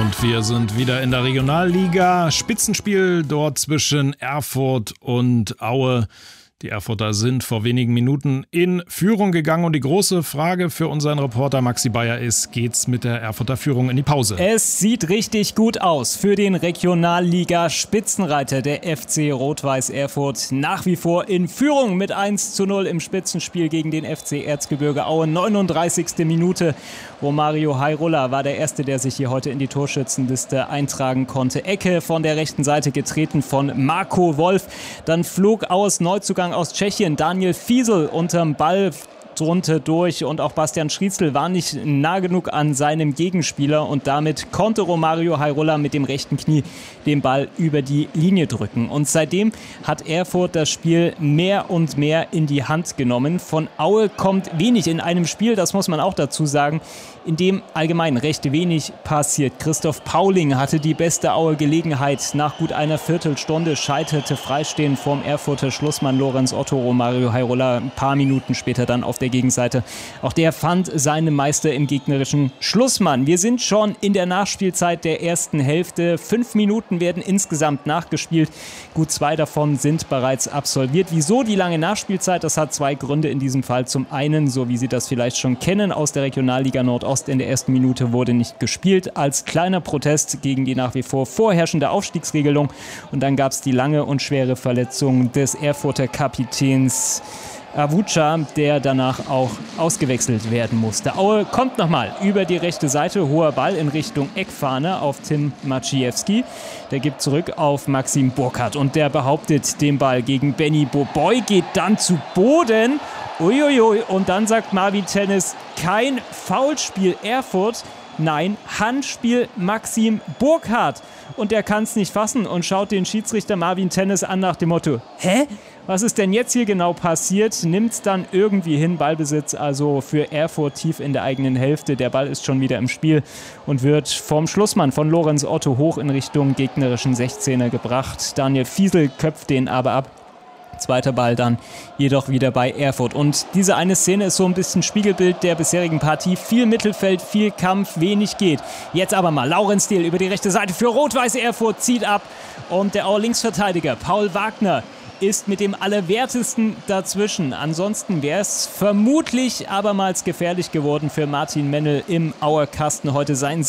Und wir sind wieder in der Regionalliga. Spitzenspiel dort zwischen Erfurt und Aue. Die Erfurter sind vor wenigen Minuten in Führung gegangen und die große Frage für unseren Reporter Maxi Bayer ist, geht's mit der Erfurter Führung in die Pause? Es sieht richtig gut aus für den Regionalliga-Spitzenreiter der FC Rot-Weiß Erfurt. Nach wie vor in Führung mit 1:0 im Spitzenspiel gegen den FC Erzgebirge Aue. 39. Minute. Romario Hairola war der Erste, der sich hier heute in die Torschützenliste eintragen konnte. Ecke von der rechten Seite getreten von Marco Wolf. Dann flog Aues Neuzugang aus Tschechien, Daniel Fiesel, unterm Ball drunter durch und auch Bastian Schrietzel war nicht nah genug an seinem Gegenspieler und damit konnte Romario Hairola mit dem rechten Knie den Ball über die Linie drücken. Und seitdem hat Erfurt das Spiel mehr und mehr in die Hand genommen. Von Aue kommt wenig in einem Spiel, das muss man auch dazu sagen, in dem allgemein recht wenig passiert. Christoph Pauling hatte die beste Aue-Gelegenheit. Nach gut einer Viertelstunde scheiterte freistehend vorm Erfurter Schlussmann Lorenz Otto. Romario Hairola ein paar Minuten später dann auf der Gegenseite. Auch der fand seinen Meister im gegnerischen Schlussmann. Wir sind schon in der Nachspielzeit der ersten Hälfte. 5 Minuten werden insgesamt nachgespielt. Gut 2 davon sind bereits absolviert. Wieso die lange Nachspielzeit? Das hat 2 Gründe in diesem Fall. Zum einen, so wie Sie das vielleicht schon kennen, aus der Regionalliga Nordost in der ersten Minute wurde nicht gespielt, als kleiner Protest gegen die nach wie vor vorherrschende Aufstiegsregelung. Und dann gab es die lange und schwere Verletzung des Erfurter Kapitäns Avucha, der danach auch ausgewechselt werden musste. Aue kommt nochmal über die rechte Seite, hoher Ball in Richtung Eckfahne auf Tim Maciejewski. Der gibt zurück auf Maxim Burkhardt und der behauptet den Ball gegen Benny Boboy, geht dann zu Boden. Uiuiui, und dann sagt Marvin Tennis, kein Foulspiel Erfurt, nein, Handspiel Maxim Burkhardt. Und der kann es nicht fassen und schaut den Schiedsrichter Marvin Tennis an nach dem Motto, hä? Was ist denn jetzt hier genau passiert? Nimmt es dann irgendwie hin, Ballbesitz also für Erfurt tief in der eigenen Hälfte. Der Ball ist schon wieder im Spiel und wird vom Schlussmann von Lorenz Otto hoch in Richtung gegnerischen 16er gebracht. Daniel Fiesel köpft den aber ab. Zweiter Ball dann jedoch wieder bei Erfurt. Und diese eine Szene ist so ein bisschen Spiegelbild der bisherigen Partie. Viel Mittelfeld, viel Kampf, wenig geht. Jetzt aber mal Laurenz Diehl über die rechte Seite für Rot-Weiß Erfurt, zieht ab. Und der Auer Linksverteidiger Paul Wagner ist mit dem Allerwertesten dazwischen. Ansonsten wäre es vermutlich abermals gefährlich geworden für Martin Mennel im Auer Kasten. Heute sein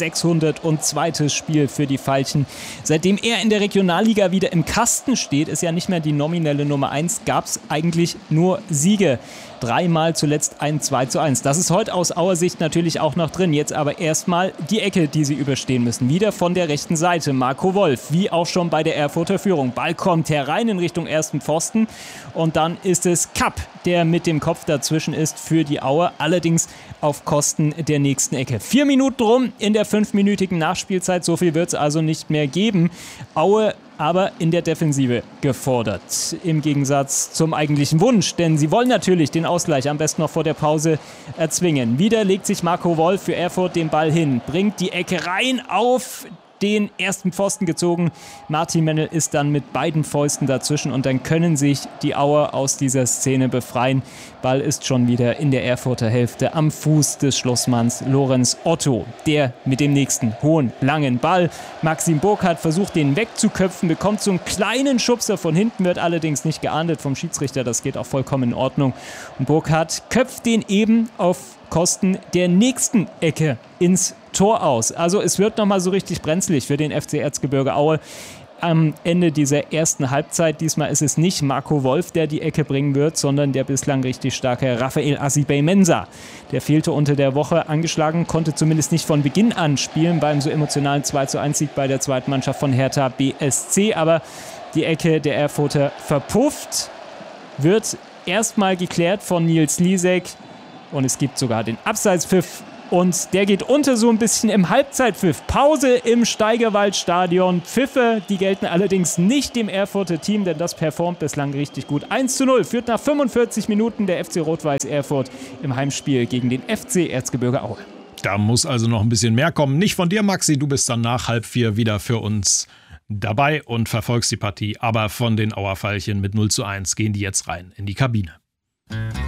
602. Spiel für die Veilchen. Seitdem er in der Regionalliga wieder im Kasten steht, ist ja nicht mehr die nominelle Nummer 1, gab es eigentlich nur Siege. 3-mal zuletzt ein 2:1. Das ist heute aus Auer Sicht natürlich auch noch drin. Jetzt aber erstmal die Ecke, die sie überstehen müssen. Wieder von der rechten Seite. Marco Wolf, wie auch schon bei der Erfurter Führung. Ball kommt herein in Richtung ersten Pfosten. Und dann ist es Kapp, der mit dem Kopf dazwischen ist für die Auer. Allerdings auf Kosten der nächsten Ecke. 4 Minuten rum in der 5-minütigen Nachspielzeit. So viel wird es also nicht mehr geben. Aue aber in der Defensive gefordert. Im Gegensatz zum eigentlichen Wunsch, denn sie wollen natürlich den Ausgleich am besten noch vor der Pause erzwingen. Wieder legt sich Marco Wolf für Erfurt den Ball hin, bringt die Ecke rein auf den ersten Pfosten gezogen. Martin Mennel ist dann mit beiden Fäusten dazwischen und dann können sich die Auer aus dieser Szene befreien. Ball ist schon wieder in der Erfurter Hälfte am Fuß des Schlussmanns Lorenz Otto. Der mit dem nächsten hohen, langen Ball. Maxim Burkhardt versucht den wegzuköpfen, bekommt so einen kleinen Schubser von hinten, wird allerdings nicht geahndet vom Schiedsrichter. Das geht auch vollkommen in Ordnung. Und Burkhardt köpft den eben auf Kosten der nächsten Ecke ins Tor aus. Also es wird nochmal so richtig brenzlig für den FC Erzgebirge Aue am Ende dieser ersten Halbzeit. Diesmal ist es nicht Marco Wolf, der die Ecke bringen wird, sondern der bislang richtig starke Raphael Asibey-Mensah. Der fehlte unter der Woche angeschlagen, konnte zumindest nicht von Beginn an spielen beim so emotionalen 2:1-Sieg bei der zweiten Mannschaft von Hertha BSC. Aber die Ecke der Erfurter verpufft, wird erstmal geklärt von Nils Liesek. Und es gibt sogar den Abseitspfiff. Und der geht unter so ein bisschen im Halbzeitpfiff. Pause im Steigerwaldstadion. Pfiffe, die gelten allerdings nicht dem Erfurter Team, denn das performt bislang richtig gut. 1:0 führt nach 45 Minuten der FC Rot-Weiß Erfurt im Heimspiel gegen den FC Erzgebirge Aue. Da muss also noch ein bisschen mehr kommen. Nicht von dir, Maxi. Du bist dann nach 3:30 wieder für uns dabei und verfolgst die Partie. Aber von den Auer Veilchen mit 0:1 gehen die jetzt rein in die Kabine.